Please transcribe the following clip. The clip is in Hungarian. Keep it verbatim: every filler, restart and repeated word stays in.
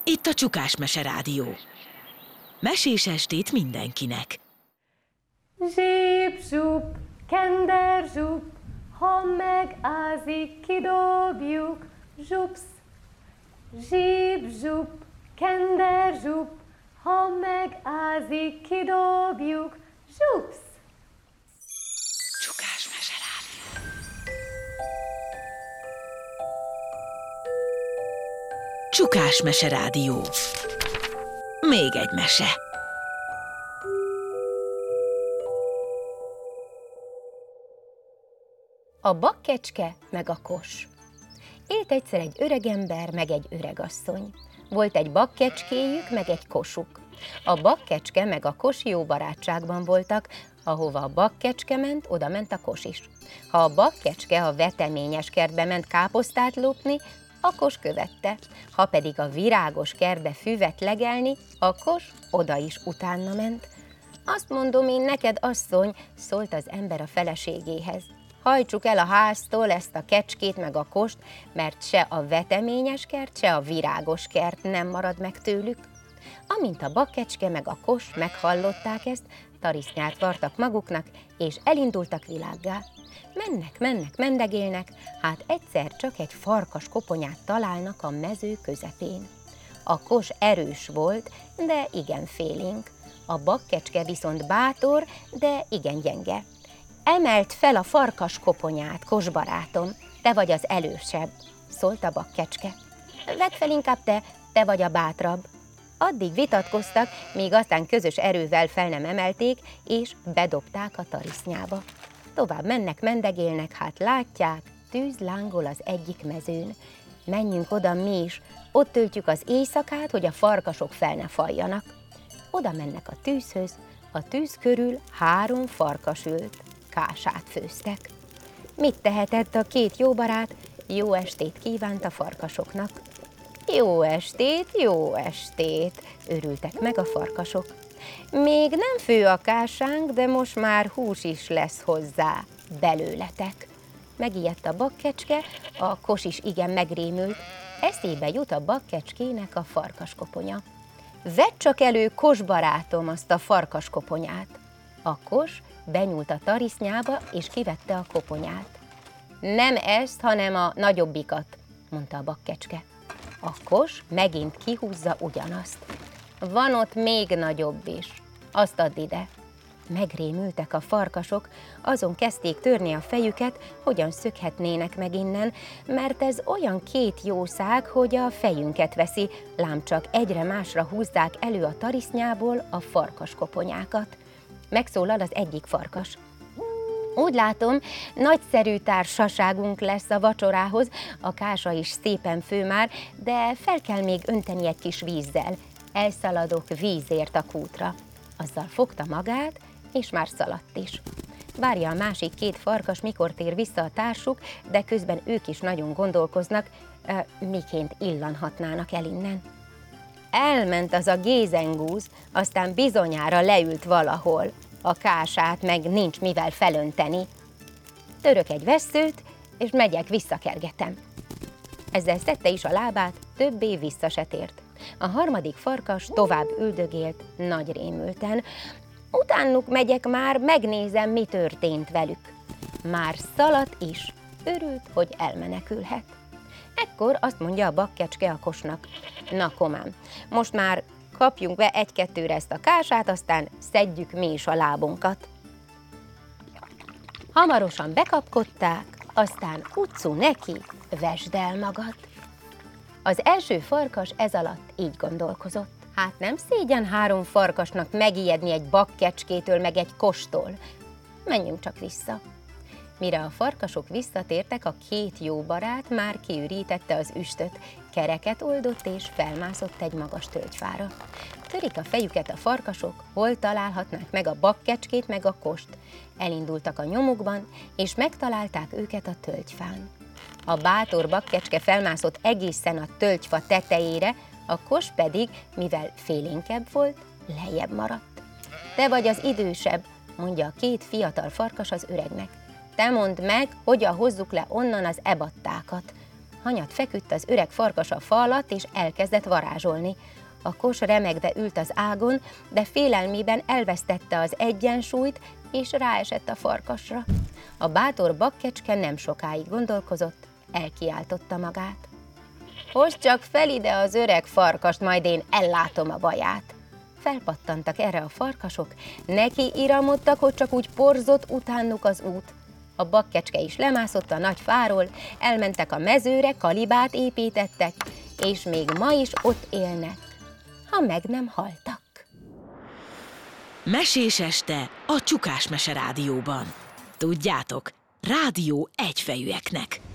Itt a Csukás Mese Rádió. Mesés estét mindenkinek. Zsíp-zsup, kender-zsup, ha megázik, kidobjuk, zsupsz. Zsíp-zsup, kender-zsup, ha megázik, kidobjuk, zsupsz. Csukás Mese Rádió. Csukás Mese Rádió. Még egy mese. A bakkecske meg a kos. Élt egyszer egy öregember meg egy öregasszony. Volt egy bakkecskéjük meg egy kosuk. A bakkecske meg a kos jó barátságban voltak, ahova a bakkecske ment, oda ment a kos is. Ha a bakkecske a veteményes kertbe ment káposztát lopni, a kos követte, ha pedig a virágos kertbe füvet legelni, a kos oda is utána ment. Azt mondom én neked, asszony, szólt az ember a feleségéhez. Hajtsuk el a háztól ezt a kecskét meg a kost, mert se a veteményes kert, se a virágos kert nem marad meg tőlük. Amint a bakkecske meg a kos meghallották ezt, tarisznyát vartak maguknak, és elindultak világgá. Mennek, mennek, mendegélnek, hát egyszer csak egy farkas koponyát találnak a mező közepén. A kos erős volt, de igen félénk. A bakkecske viszont bátor, de igen gyenge. Emelt fel a farkas koponyát, kos barátom, te vagy az elősebb, szólt a bakkecske. Vedd fel inkább te, te vagy a bátrabb. Addig vitatkoztak, míg aztán közös erővel fel nem emelték, és bedobták a tarisznyába. Tovább mennek, mendegélnek, hát látják, tűz lángol az egyik mezőn. Menjünk oda mi is, ott töltjük az éjszakát, hogy a farkasok fel ne fajjanak. Oda mennek a tűzhöz, a tűz körül három farkas ült, kását főztek. Mit tehetett a két jó barát? Jó estét kívánt a farkasoknak. Jó estét, jó estét, örültek meg a farkasok. Még nem fő a kásánk, de most már hús is lesz hozzá, belőletek. Megijedt a bakkecske, a kos is igen megrémült, eszébe jut a bakkecskének a farkaskoponya. Vedd csak elő, kos barátom, azt a farkaskoponyát. A kos benyúlt a tarisznyába, és kivette a koponyát. Nem ezt, hanem a nagyobbikat, mondta a bakkecske. A kos megint kihúzza ugyanazt. Van ott még nagyobb is, azt add ide. Megrémültek a farkasok, azon kezdték törni a fejüket, hogyan szökhetnének meg innen, mert ez olyan két jószág, hogy a fejünket veszi, lám csak egyre másra húzzák elő a tarisznyából a farkaskoponyákat. Megszólal az egyik farkas. Úgy látom, nagyszerű társaságunk lesz a vacsorához, a kása is szépen fő már, de fel kell még önteni egy kis vízzel. Elszaladok vízért a kútra. Azzal fogta magát, és már szaladt is. Várja a másik két farkas, mikor tér vissza a társuk, de közben ők is nagyon gondolkoznak, e, miként illanhatnának el innen. Elment az a gézengúz, aztán bizonyára leült valahol. A kását meg nincs mivel felönteni. Török egy vesszőt, és megyek, visszakergetem. Ezzel szedte is a lábát, többé vissza se tért. A harmadik farkas tovább üldögélt, nagy rémülten. Utánuk megyek már, megnézem, mi történt velük. Már szaladt is, örült, hogy elmenekülhet. Ekkor azt mondja a bakkecske a kosnak. Na komám, most már kapjunk be egy-kettőre ezt a kását, aztán szedjük mi is a lábunkat. Hamarosan bekapkodták, aztán utcu neki, vesd el magad. Az első farkas ez alatt így gondolkozott. Hát nem szégyen három farkasnak megijedni egy bakkecskétől meg egy kostól. Menjünk csak vissza. Mire a farkasok visszatértek, a két jó barát már kiürítette az üstöt, kereket oldott és felmászott egy magas tölgyfára. Törik a fejüket a farkasok, hol találhatnák meg a bakkecskét meg a kost. Elindultak a nyomukban, és megtalálták őket a tölgyfán. A bátor bakkecske felmászott egészen a tölgyfa tetejére, a kos pedig, mivel félénkebb volt, lejjebb maradt. Te vagy az idősebb, mondja a két fiatal farkas az öregnek. Te mondd meg, hogyan hozzuk le onnan az ebattákat. Hanyat feküdt az öreg farkas a fa alatt, és elkezdett varázsolni. A kos remegve ült az ágon, de félelmében elvesztette az egyensúlyt, és ráesett a farkasra. A bátor bakkecske nem sokáig gondolkozott, elkiáltotta magát. Hozd csak fel ide az öreg farkast, majd én ellátom a baját. Felpattantak erre a farkasok, neki iramodtak, hogy csak úgy porzott utánuk az út. A bakkecske is lemászott a nagy fáról, elmentek a mezőre, kalibát építettek, és még ma is ott élnek, ha meg nem haltak. Mesés este a Csukás Mese Rádióban. Tudjátok, rádió egyfejűeknek.